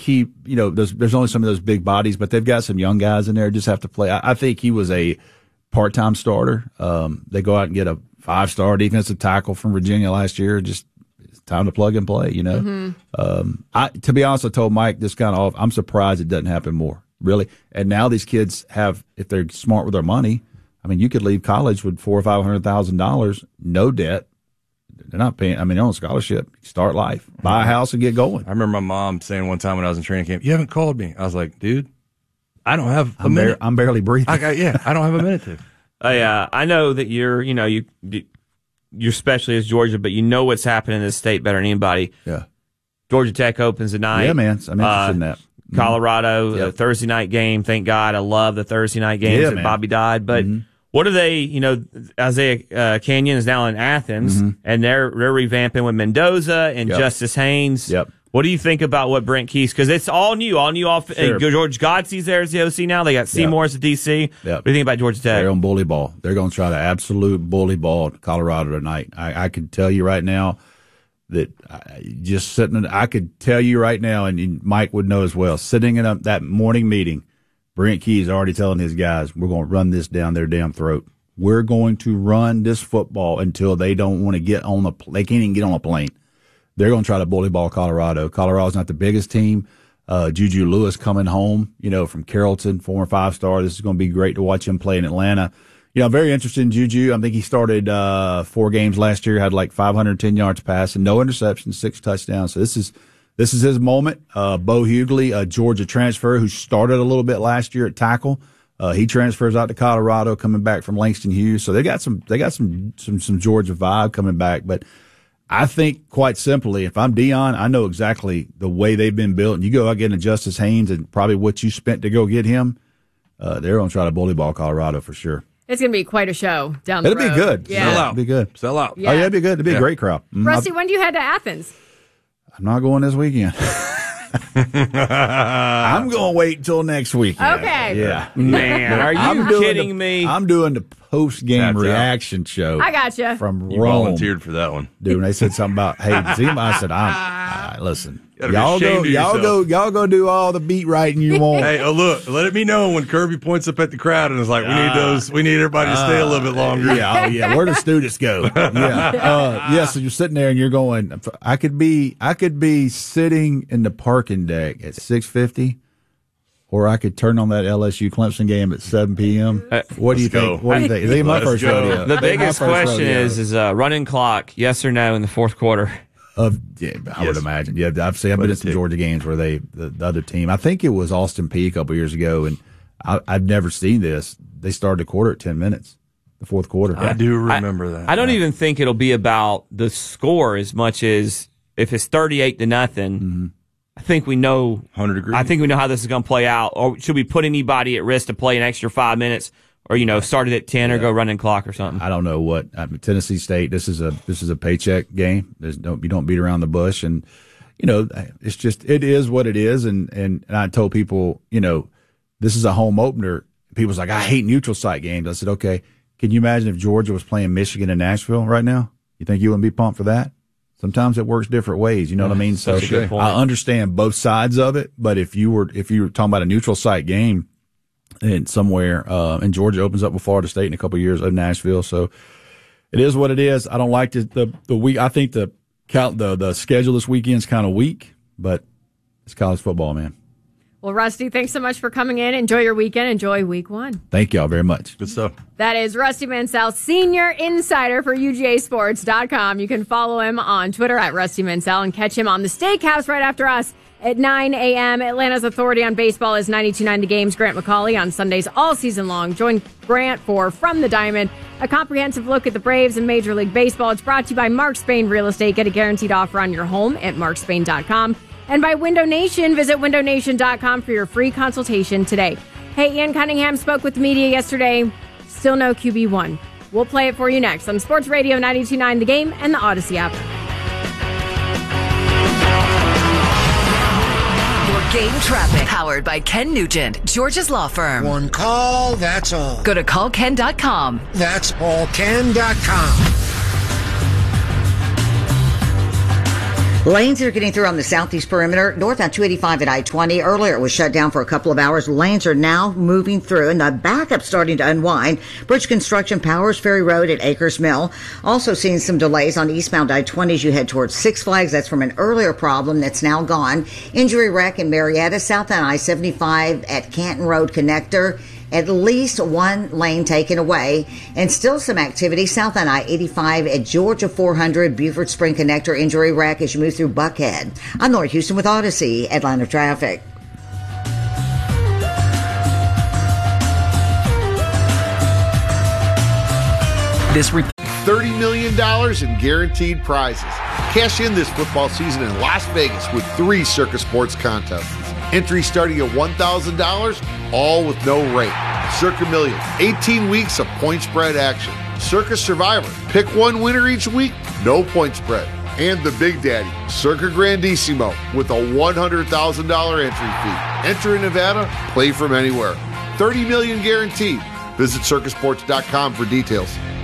he, there's only some of those big bodies, but they've got some young guys in there just have to play. I think he was a part-time starter. They go out and get a 5-star defensive tackle from Virginia last year. Just it's time to plug and play, To be honest, I told Mike this kind of off. I'm surprised it doesn't happen more, really. And now these kids have, if they're smart with their money, I mean, you could leave college with $400,000 or $500,000, no debt. They're not paying. I mean, they're on scholarship. Start life, buy a house, and get going. I remember my mom saying one time when I was in training camp, "You haven't called me." I was like, "Dude, I don't have a minute. I'm barely breathing. I don't have a minute to." I know that you're especially as Georgia, but you know what's happening in this state better than anybody. Yeah. Georgia Tech opens tonight. Yeah, man. I'm interested in that. Colorado, the Thursday night game. Thank God. I love the Thursday night games that Bobby died. But what are they, Isaiah Canyon is now in Athens, and they're revamping with Mendoza and Justice Haynes. Yep. What do you think about what Brent Keys, because it's all new off. Sure. George Godsey's there as the OC now. They got Seymour as the DC. Yep. What do you think about Georgia Tech? They're on bully ball. They're going to try to absolute bully ball Colorado tonight. I can tell you right now that I could tell you right now, and Mike would know as well, sitting in that morning meeting, Brent Keys already telling his guys, we're going to run this down their damn throat. We're going to run this football until they don't want to they can't even get on a plane. They're going to try to bully ball Colorado. Colorado's not the biggest team. Juju Lewis coming home, from Carrollton, former 5-star. This is going to be great to watch him play in Atlanta. I'm very interested in Juju. I think he started 4 games last year, had like 510 yards passing, no interceptions, 6 touchdowns. So this is his moment. Bo Hughley, a Georgia transfer who started a little bit last year at tackle. He transfers out to Colorado, coming back from Langston Hughes. So they got some Georgia vibe coming back. But I think, quite simply, if I'm Deion, I know exactly the way they've been built. And you go out getting Justice Haynes and probably what you spent to go get him, they're going to try to bully ball Colorado for sure. It's going to be quite a show down the road. It'll be good. Yeah. It'll be good. Sell out. Yeah. Oh, yeah, it'll be good. It'll be a great crowd. Rusty, when do you head to Athens? I'm not going this weekend. I'm going to wait until next weekend. Okay. Yeah. Man, are you kidding me? I'm doing the post-game reaction show. I gotcha. From You Rome. volunteered for that one. Dude, when they said something about, hey, Zima, I said, listen, Y'all go do all the beat writing you want. Hey, look, let me know when Kirby points up at the crowd and is like, we need everybody to stay a little bit longer. Yeah, where do students go? So you're sitting there and you're going, I could be sitting in the parking deck at 6:50, or I could turn on that LSU Clemson game at 7 p.m. What do you think? What do you think? Is it my first rodeo? The biggest question is running clock, yes or no in the fourth quarter? I would imagine. Yeah, I've been at some Georgia games where the other team, I think it was Austin Peay a couple years ago, and I've never seen this. They started the quarter at 10 minutes, the fourth quarter. I do remember that. I don't even think it'll be about the score as much as if it's 38-0. Mm-hmm. I think we know 100 degrees. I think we know how this is going to play out. Or should we put anybody at risk to play an extra 5 minutes? Or, start it at 10 or go running clock or something. I don't know what. Tennessee State, this is a paycheck game. You don't beat around the bush. And, it's just, it is what it is. And I told people, this is a home opener. People's like, I hate neutral site games. I said, okay, can you imagine if Georgia was playing Michigan and Nashville right now? You think you wouldn't be pumped for that? Sometimes it works different ways. You know what I mean? So I understand both sides of it. But if you were talking about a neutral site game, and somewhere, and Georgia opens up with Florida State in a couple of years of Nashville. So it is what it is. I don't like the week. I think the schedule this weekend is kind of weak, but it's college football, man. Well, Rusty, thanks so much for coming in. Enjoy your weekend. Enjoy week 1. Thank y'all very much. Good stuff. That is Rusty Mansell, senior insider for UGAsports.com. You can follow him on Twitter at Rusty Mansell and catch him on the Steakhouse right after us at 9 a.m. Atlanta's authority on baseball is 92.9 The Game's Grant McCauley on Sundays all season long. Join Grant for From the Diamond, a comprehensive look at the Braves and Major League Baseball. It's brought to you by Mark Spain Real Estate. Get a guaranteed offer on your home at markspain.com. And by Window Nation. Visit windownation.com for your free consultation today. Hey, Ian Cunningham spoke with the media yesterday. Still no QB1. We'll play it for you next on Sports Radio 92.9 The Game and the Odyssey app. Game traffic powered by Ken Nugent, Georgia's law firm. One call, that's all. Go to callken.com. That's allken.com. Lanes are getting through on the southeast perimeter, north on 285 at I-20. Earlier, it was shut down for a couple of hours. Lanes are now moving through, and the backup's starting to unwind. Bridge construction powers Ferry Road at Acres Mill. Also seeing some delays on eastbound I-20 as you head towards Six Flags. That's from an earlier problem that's now gone. Injury wreck in Marietta, south on I-75 at Canton Road Connector. At least one lane taken away, and still some activity south on I-85 at Georgia 400 Buford Spring Connector injury wreck as you move through Buckhead. I'm Lori Houston with Odyssey, Atlanta Traffic. $30 million in guaranteed prizes. Cash in this football season in Las Vegas with 3 Circus Sports contests. Entry starting at $1,000, all with no rate. Circa Million, 18 weeks of point spread action. Circus Survivor, pick one winner each week, no point spread. And the Big Daddy, Circa Grandissimo, with a $100,000 entry fee. Enter in Nevada, play from anywhere. $30 million guaranteed. Visit circusports.com for details.